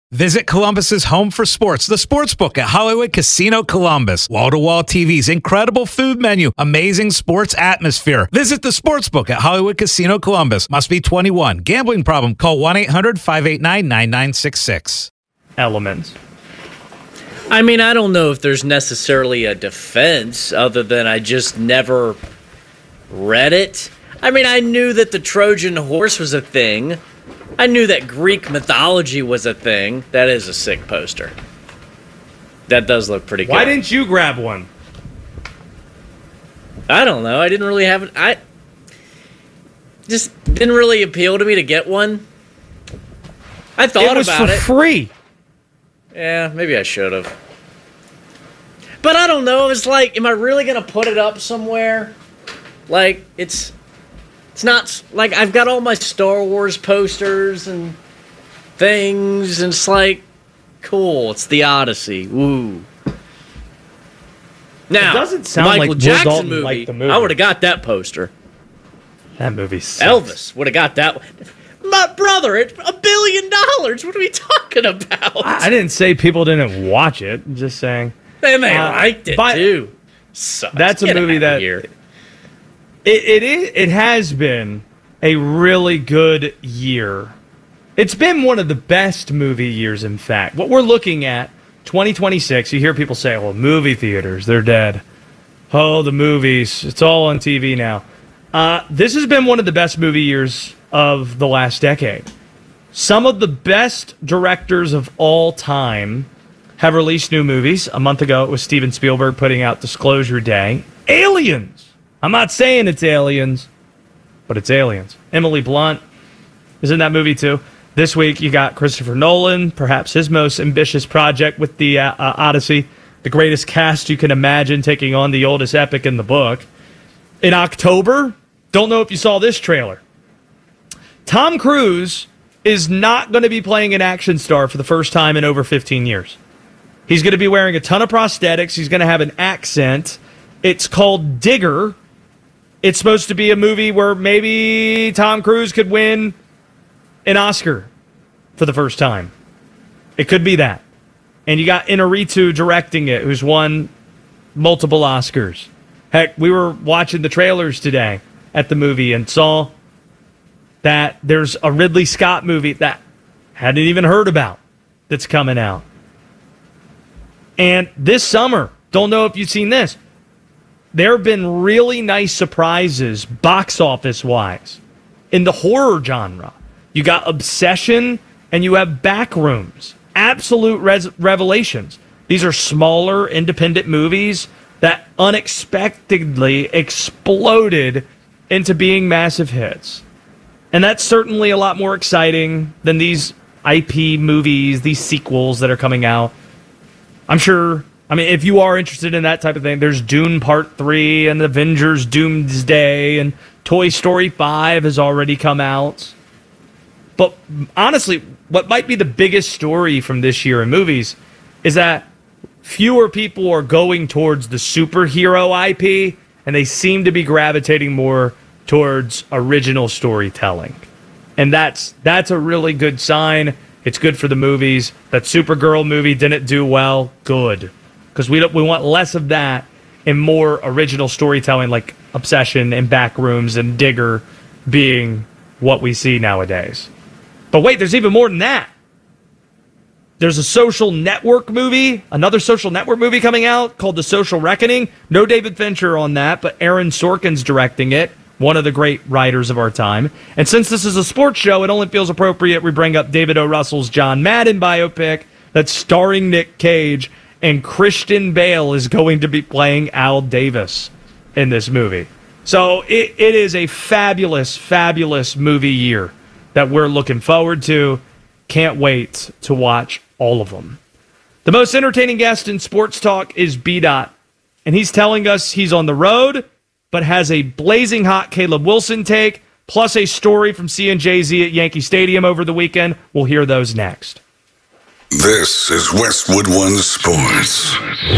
Visit Columbus's home for sports, the Sportsbook at Hollywood Casino Columbus. Wall-to-wall TVs, incredible food menu, amazing sports atmosphere. Visit the Sportsbook at Hollywood Casino Columbus. Must be 21. Gambling problem? Call 1-800-589-9966. Elements. I mean, I don't know if there's necessarily a defense other than I just never read it. I mean, I knew that the Trojan horse was a thing. I knew that Greek mythology was a thing. That is a sick poster. That does look pretty good. Why didn't you grab one? I don't know. I didn't really have it. I just didn't really appeal to me to get one. I thought about it. It was for free. Yeah, maybe I should have. But I don't know. It's like, am I really going to put it up somewhere? Like, it's not, like, I've got all my Star Wars posters and things, and it's like, cool, it's the Odyssey. Woo. Now, it doesn't sound Michael like Jackson Dalton movie, liked the movie. I would have got that poster. That movie sucks. Elvis would have got that one. My brother, it's $1 billion. What are we talking about? I didn't say people didn't watch it. I'm just saying. And they liked it, too. Sucks. That's a movie that... It has been a really good year. It's been one of the best movie years, in fact. What we're looking at, 2026, you hear people say, well, movie theaters, they're dead. Oh, the movies, it's all on TV now. This has been one of the best movie years of the last decade. Some of the best directors of all time have released new movies. A month ago, it was Steven Spielberg putting out Disclosure Day. Aliens! I'm not saying it's Aliens, but it's Aliens. Emily Blunt is in that movie, too. This week, you got Christopher Nolan, perhaps his most ambitious project with the Odyssey, the greatest cast you can imagine taking on the oldest epic in the book. In October, don't know if you saw this trailer. Tom Cruise is not going to be playing an action star for the first time in over 15 years. He's going to be wearing a ton of prosthetics. He's going to have an accent. It's called Digger. It's supposed to be a movie where maybe Tom Cruise could win an Oscar for the first time. It could be that. And you got Inarritu directing it, who's won multiple Oscars. Heck, we were watching the trailers today at the movie and saw that there's a Ridley Scott movie that I hadn't even heard about that's coming out. And this summer, don't know if you've seen this, there have been really nice surprises box office-wise in the horror genre. You got Obsession and you have Backrooms. Absolute revelations. These are smaller, independent movies that unexpectedly exploded into being massive hits. And that's certainly a lot more exciting than these IP movies, these sequels that are coming out. I'm sure, I mean, if you are interested in that type of thing, there's Dune Part 3 and Avengers Doomsday and Toy Story 5 has already come out. But honestly, what might be the biggest story from this year in movies is that fewer people are going towards the superhero IP, and they seem to be gravitating more towards original storytelling. And that's a really good sign. It's good for the movies. That Supergirl movie didn't do well. Good. Because we want less of that and more original storytelling like Obsession and Backrooms and Digger being what we see nowadays. But wait, there's even more than that. There's a social network movie, another social network movie coming out called The Social Reckoning. No David Fincher on that, but Aaron Sorkin's directing it, one of the great writers of our time. And since this is a sports show, it only feels appropriate we bring up David O. Russell's John Madden biopic that's starring Nick Cage, and Christian Bale is going to be playing Al Davis in this movie. So it is a fabulous, fabulous movie year that we're looking forward to. Can't wait to watch all of them. The most entertaining guest in sports talk is B-Dot, and he's telling us he's on the road, but has a blazing hot Caleb Wilson take, plus a story from seeing Jay-Z at Yankee Stadium over the weekend. We'll hear those next. This is Westwood One Sports.